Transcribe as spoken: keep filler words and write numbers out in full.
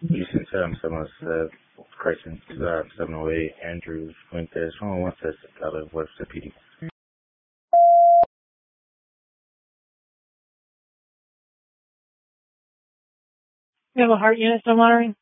Houston seven seven seven, Crescent uh, seven oh eight, Andrews, Fuentes, one one six, out of Webster P D. You have a heart unit still monitoring?